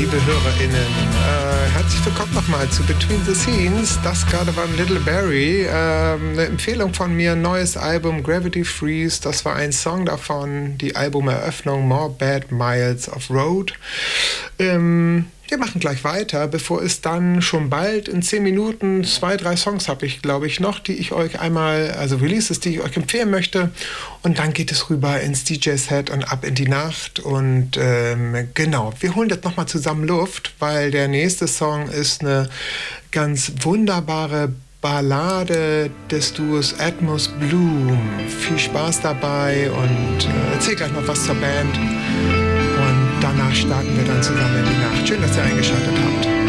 liebe HörerInnen. Herzlich willkommen nochmal zu Between the Scenes. Das gerade war Little Barry. Eine Empfehlung von mir, neues Album Gravity Freeze. Das war ein Song davon, die Albumeröffnung More Bad Miles of Road. Wir machen gleich weiter, bevor es dann schon bald in 10 Minuten 2, 3 Songs habe ich, glaube ich, noch, die ich euch einmal, also Releases, die ich euch empfehlen möchte. Und dann geht es rüber ins DJ-Set und ab in die Nacht. Und genau, wir holen jetzt nochmal zusammen Luft, weil der nächste Song ist eine ganz wunderbare Ballade des Duos Atmos Bloom. Viel Spaß dabei und erzähl gleich noch was zur Band. Danach starten wir dann zusammen in die Nacht. Schön, dass ihr eingeschaltet habt.